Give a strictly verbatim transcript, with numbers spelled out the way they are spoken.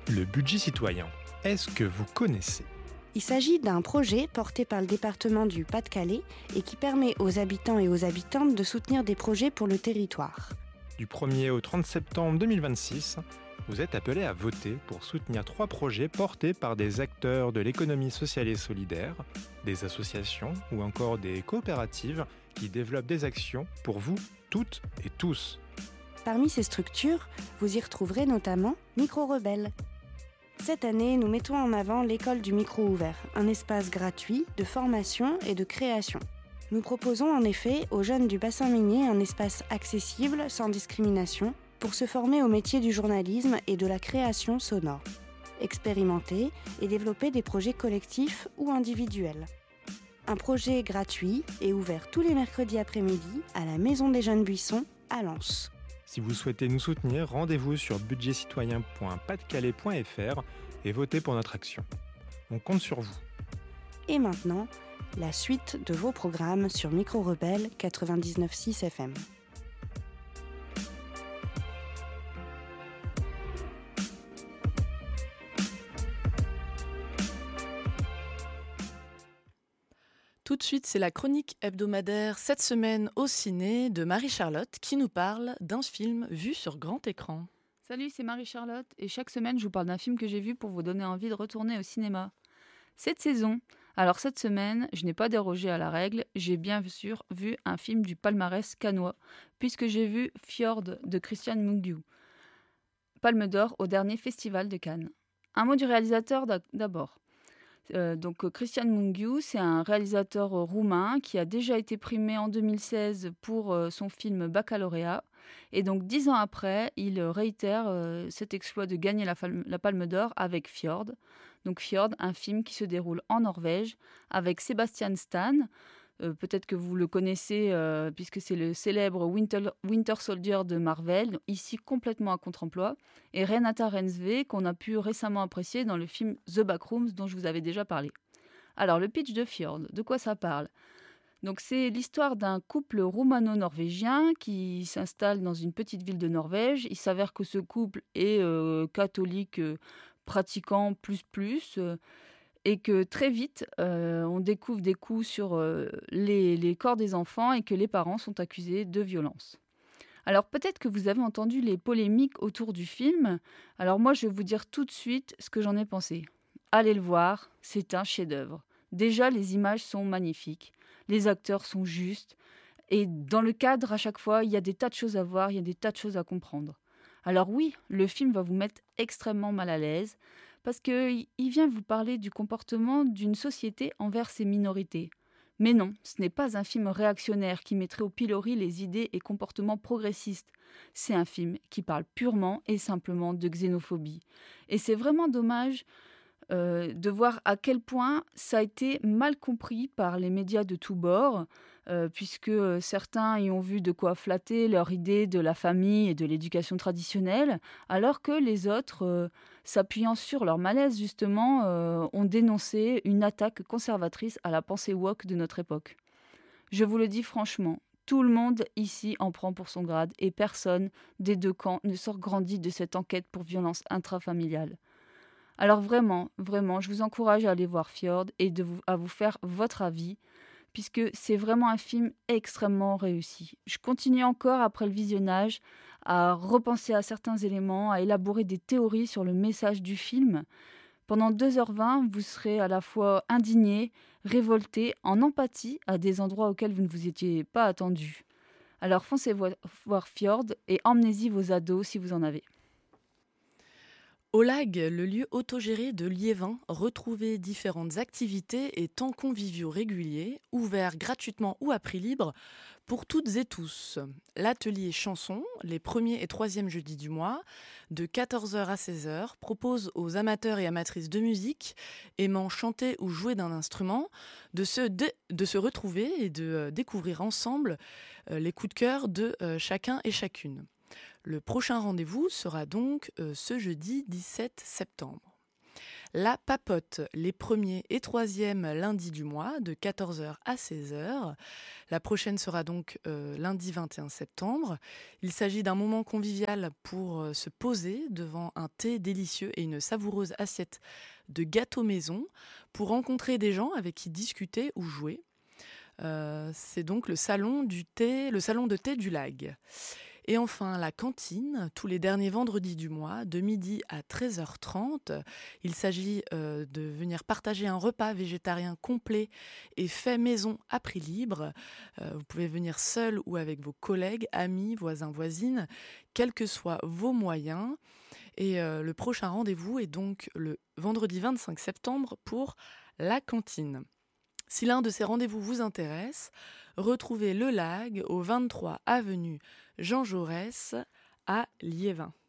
Le budget citoyen, est-ce que vous connaissez ? Il s'agit d'un projet porté par le département du Pas-de-Calais et qui permet aux habitants et aux habitantes de soutenir des projets pour le territoire. Du premier au trente septembre deux mille vingt-six, vous êtes appelés à voter pour soutenir trois projets portés par des acteurs de l'économie sociale et solidaire, des associations ou encore des coopératives qui développent des actions pour vous, toutes et tous. Parmi ces structures, vous y retrouverez notamment Micro Rebelle. Cette année, nous mettons en avant l'école du micro ouvert, un espace gratuit de formation et de création. Nous proposons en effet aux jeunes du bassin minier un espace accessible, sans discrimination, pour se former au métier du journalisme et de la création sonore, expérimenter et développer des projets collectifs ou individuels. Un projet gratuit et ouvert tous les mercredis après-midi à la Maison des Jeunes Buissons à Lens. Si vous souhaitez nous soutenir, rendez-vous sur budget citoyen point pas de calais point f r et votez pour notre action. On compte sur vous. Et maintenant, la suite de vos programmes sur Micro Rebelle quatre-vingt-dix-neuf virgule six F M. Tout de suite, c'est la chronique hebdomadaire cette semaine au ciné de Marie-Charlotte qui nous parle d'un film vu sur grand écran. Salut, c'est Marie-Charlotte et chaque semaine je vous parle d'un film que j'ai vu pour vous donner envie de retourner au cinéma. Cette saison, alors cette semaine, je n'ai pas dérogé à la règle, j'ai bien sûr vu un film du palmarès cannois puisque j'ai vu Fjord de Christian Mungiu, Palme d'Or au dernier festival de Cannes. Un mot du réalisateur d'abord. Euh, donc Christian Mungiu, c'est un réalisateur euh, roumain qui a déjà été primé en deux mille seize pour euh, son film Baccalauréat. Et donc dix ans après, il réitère euh, cet exploit de gagner la, fal- la Palme d'Or avec Fjord. Donc Fjord, un film qui se déroule en Norvège avec Sebastian Stan. Euh, peut-être que vous le connaissez euh, puisque c'est le célèbre Winter, Winter Soldier de Marvel, ici complètement à contre-emploi, et Renata Rensve qu'on a pu récemment apprécier dans le film The Backrooms dont je vous avais déjà parlé. Alors le pitch de Fjord, de quoi ça parle ? Donc c'est l'histoire d'un couple roumano-norvégien qui s'installe dans une petite ville de Norvège. Il s'avère que ce couple est euh, catholique euh, pratiquant plus plus euh, et que très vite, euh, on découvre des coups sur euh, les, les corps des enfants et que les parents sont accusés de violence. Alors peut-être que vous avez entendu les polémiques autour du film. Alors moi, je vais vous dire tout de suite ce que j'en ai pensé. Allez le voir, c'est un chef-d'œuvre. Déjà, les images sont magnifiques, les acteurs sont justes, et dans le cadre, à chaque fois, il y a des tas de choses à voir, il y a des tas de choses à comprendre. Alors oui, le film va vous mettre extrêmement mal à l'aise, parce qu'il vient vous parler du comportement d'une société envers ses minorités. Mais non, ce n'est pas un film réactionnaire qui mettrait au pilori les idées et comportements progressistes. C'est un film qui parle purement et simplement de xénophobie. Et c'est vraiment dommage euh, de voir à quel point ça a été mal compris par les médias de tous bords, euh, puisque certains y ont vu de quoi flatter leur idée de la famille et de l'éducation traditionnelle, alors que les autres, euh, s'appuyant sur leur malaise justement, euh, ont dénoncé une attaque conservatrice à la pensée woke de notre époque. Je vous le dis franchement, tout le monde ici en prend pour son grade et personne des deux camps ne sort grandi de cette enquête pour violence intrafamiliale. Alors vraiment, vraiment, je vous encourage à aller voir Fjord et de vous, à vous faire votre avis, puisque c'est vraiment un film extrêmement réussi. Je continue encore, après le visionnage, à repenser à certains éléments, à élaborer des théories sur le message du film. Pendant deux heures vingt, vous serez à la fois indigné, révolté, en empathie à des endroits auxquels vous ne vous étiez pas attendu. Alors foncez voir Fjord et emmenez-y vos ados si vous en avez. Olag, le lieu autogéré de Liévin, retrouvez différentes activités et temps conviviaux réguliers, ouverts gratuitement ou à prix libre pour toutes et tous. L'atelier chanson, les premiers et troisièmes jeudis du mois, de quatorze heures à seize heures, propose aux amateurs et amatrices de musique aimant chanter ou jouer d'un instrument de se, dé- de se retrouver et de euh, découvrir ensemble euh, les coups de cœur de euh, chacun et chacune. Le prochain rendez-vous sera donc euh, ce jeudi dix-sept septembre. La papote, les premiers et troisièmes lundis du mois, de quatorze heures à seize heures. La prochaine sera donc euh, lundi vingt et un septembre. Il s'agit d'un moment convivial pour euh, se poser devant un thé délicieux et une savoureuse assiette de gâteau maison pour rencontrer des gens avec qui discuter ou jouer. Euh, c'est donc le salon du thé, le salon de thé du Lag. Et enfin, la cantine, tous les derniers vendredis du mois, de midi à treize heures trente. Il s'agit euh, de venir partager un repas végétarien complet et fait maison à prix libre. Euh, vous pouvez venir seul ou avec vos collègues, amis, voisins, voisines, quels que soient vos moyens. Et euh, le prochain rendez-vous est donc le vendredi vingt-cinq septembre pour la cantine. Si l'un de ces rendez-vous vous intéresse, retrouvez le Lag au vingt-trois avenue Jean Jaurès à Liévin.